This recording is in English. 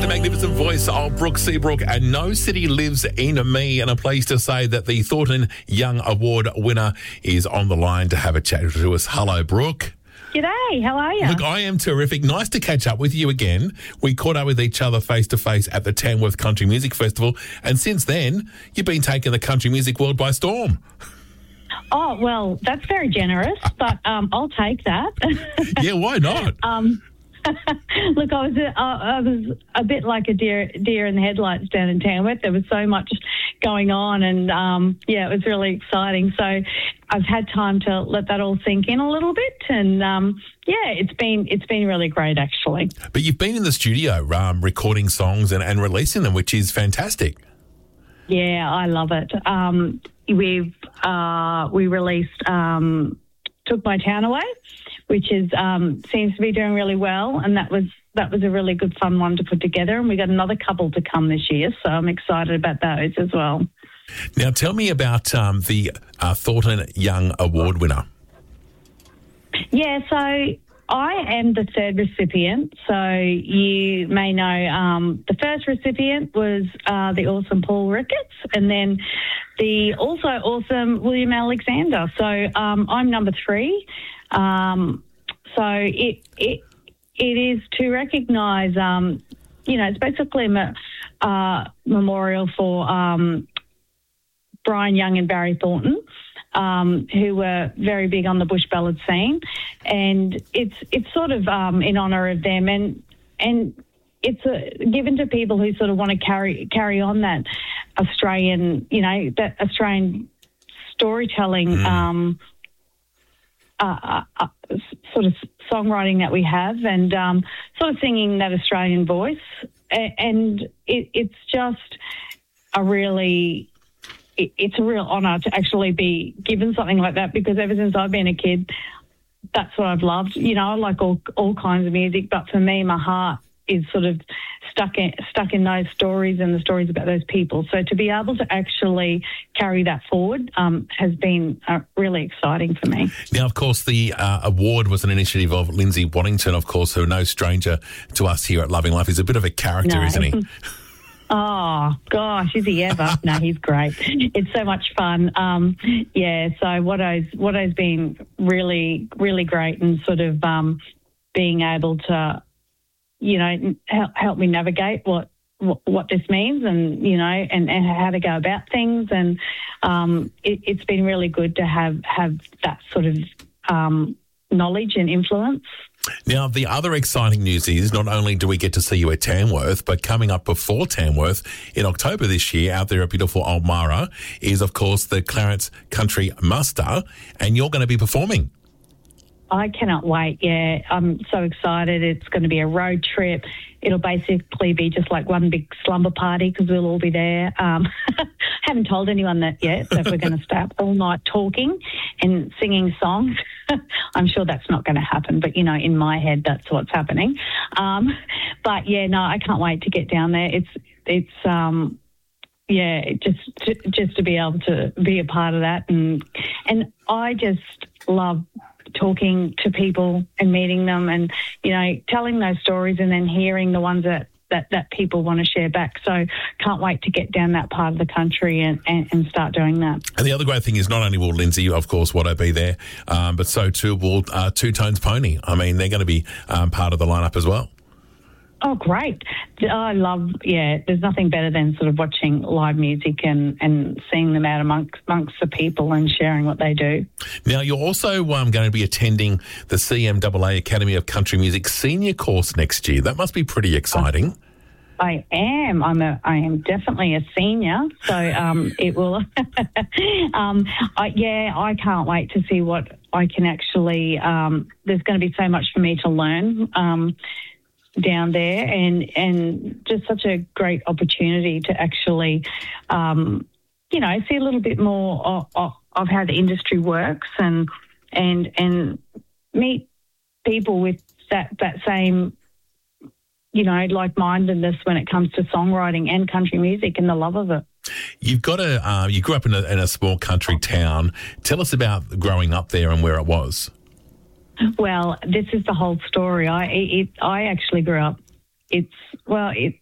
the magnificent voice of Brooke Seabrook, and No City Lives in Me. And I'm pleased to say that the Thornton Young Award winner is on the line to have a chat to us. Hello, Brooke. G'day, how are you? Look, I am terrific. Nice to catch up with you again. We caught up with each other face-to-face at the Tamworth Country Music Festival, and since then, you've been taking the country music world by storm. Oh, well, that's very generous, but I'll take that. Yeah, why not? Look, I was a bit like a deer in the headlights down in Tamworth. There was so much going on, and it was really exciting. So I've had time to let that all sink in a little bit, and it's been really great actually. But you've been in the studio recording songs and releasing them, which is fantastic. Yeah, I love it. We released Took My Town Away, which is seems to be doing really well, and that was a really good fun one to put together, and we got another couple to come this year, so I'm excited about those as well. Now tell me about the Thornton Young Award winner. Yeah, so I am the third recipient, so you may know the first recipient was the awesome Paul Ricketts, and then the also awesome William Alexander. So I'm number 3. So it is to recognise, it's basically a memorial for Brian Young and Barry Thornton, who were very big on the bush ballad scene, and it's sort of in honour of them, and it's given to people who sort of want to carry on that Australian, that Australian storytelling. Sort of songwriting that we have, and sort of singing that Australian voice, and it's just it's a real honour to actually be given something like that, because ever since I've been a kid, that's what I've loved. I like all kinds of music, but for me, my heart is sort of stuck in those stories and the stories about those people. So to be able to actually carry that forward has been really exciting for me. Now, of course, the award was an initiative of Lindsay Waddington, of course, who no stranger to us here at Loving Life. He's a bit of a character, isn't he? Oh, gosh, is he ever? No, he's great. It's so much fun. So Watto's been really, really great, and sort of being able to help me navigate what this means, and and how to go about things, and it's been really good to have that sort of knowledge and influence. Now, the other exciting news is not only do we get to see you at Tamworth, but coming up before Tamworth in October this year out there at beautiful Ulmarra is, of course, the Clarence Country Muster, and you're going to be performing. I cannot wait, yeah. I'm so excited. It's going to be a road trip. It'll basically be just like one big slumber party, because we'll all be there. Haven't told anyone that yet, so if we're going to stay up all night talking and singing songs, I'm sure that's not going to happen. But, in my head, that's what's happening. But, yeah, no, I can't wait to get down there. It's just to be able to be a part of that. And I just love talking to people and meeting them, and telling those stories, and then hearing the ones that people want to share back. So can't wait to get down that part of the country and start doing that. And the other great thing is not only will Lindsay, of course, Watto be there, but so too will Two Tones Pony. I mean, they're going to be part of the lineup as well. Oh, great. I love, there's nothing better than sort of watching live music and seeing them out amongst the people and sharing what they do. Now, you're also going to be attending the CMAA Academy of Country Music senior course next year. That must be pretty exciting. I am. I am definitely a senior, so it will. I can't wait to see what I can actually. There's going to be so much for me to learn down there, and just such a great opportunity to actually, see a little bit more of how the industry works, and meet people with that same, like-mindedness when it comes to songwriting and country music and the love of it. You grew up in a small country town. Tell us about growing up there and where it was. Well, this is the whole story. I actually grew up.